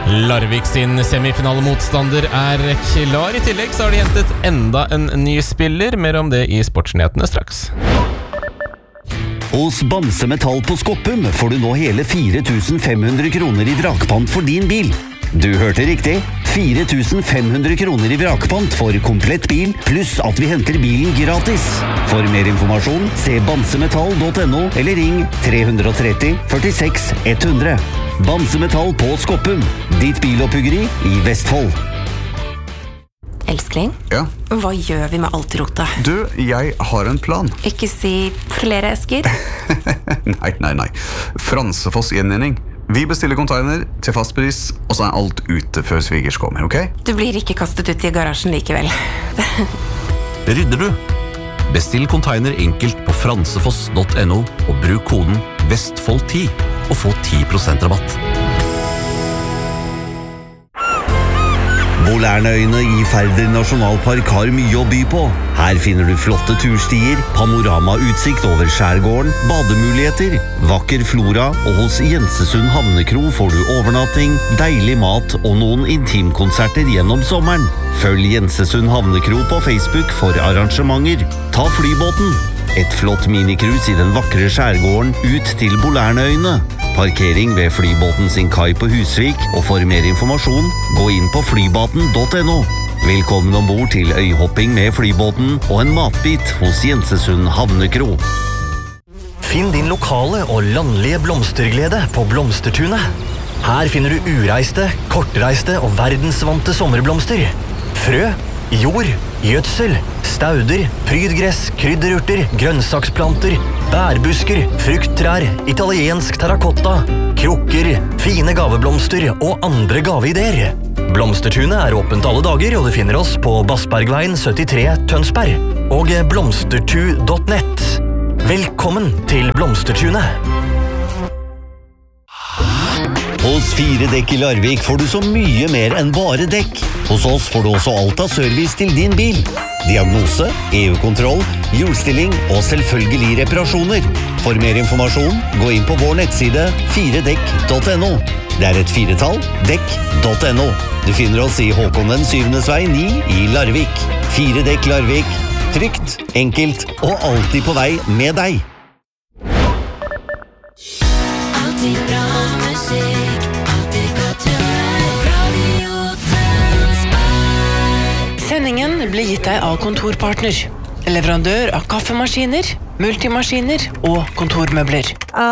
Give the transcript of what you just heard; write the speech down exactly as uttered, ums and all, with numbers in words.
Larvik sin semifinalemotstander er klar. I tillegg så har de hentet enda en ny spiller. Mer om det i sportsnyhetene straks. Hos Bamse Metall på Skoppum får du nå hele fire tusen fem hundre kroner i vrakpant for din bil. Du hørte riktig. fire tusen fem hundre kroner i vrakpant for komplett bil, pluss at vi henter bilen gratis. For mer informasjon, se bamsemetall punktum no eller ring tre tre tre, førtiseks, hundre. Bamse Metall på Skoppum, ditt biloppuggeri i Vestfold. Elskling, ja? Hva gjør vi med alt rotet? Du, jeg har en plan. Ikke si flere esker. Nei, nei, nei. Fransefoss gjenvinning. Vi bestiller container til fastpris, og så er alt ute før svigers kommer, ok? Du blir ikke kastet ut i garasjen likevel. Rydder du? Bestill container enkelt på fransefoss punktum no og bruk koden Vestfold ti og få ti prosent rabatt. Bolærnøyene i Færder nasjonalpark har mye å by på. Her finner du flotte turstier, panoramautsikt over skjærgården, bademuligheter, vakker flora, og hos Jensesund Havnekro får du overnatting, deilig mat og noen intimkonserter gjennom sommeren. Følg Jensesund Havnekro på Facebook for arrangementer. Ta flybåten. Et flott minikrus i den vakre skjærgården ut til Bolærnøyene. Parkering ved flybåten sin kai på Husvik, og for mer informasjon, gå inn på flybaten punktum no. Velkommen ombord til øyhopping med flybåten og en matbit hos Jensesund Havnekro. Finn din lokale og landlige blomsterglede på Blomstertunet. Her finner du ureiste, kortreiste og verdensvante sommerblomster. Frø, jord, gjødsel, stauder, prydgress, krydderurter, grønnsaksplanter, bærbusker, frukttrær, italiensk terrakotta, krukker, fine gaveblomster og andre gaveideer. Blomstertunet er åpent alle dager, og du finner oss på Bassbergveien syttitre Tønsberg og blomstertu punktum nett. Velkommen til Blomstertunet! Hos Fire Dekk i Larvik får du så mye mer enn bare dekk. Hos oss får du også alt av service til din bil. Diagnose, E U-kontroll, hjulstilling og selvfølgelig reparasjoner. For mer informasjon, gå inn på vår nettside fire dekk punktum no. Det er et firetall, dekk punktum no. Du finner oss i Håkon den syvendes vei ni i Larvik. Fire Dekk Larvik. Trygt, enkelt og alltid på vei med deg. Alltid bra musikk, alltid godt humør, Radio Tønsberg. Sendingen blir gitt deg av Kontorpartner, leverandør av kaffemaskiner, multimaskiner og kontormøbler.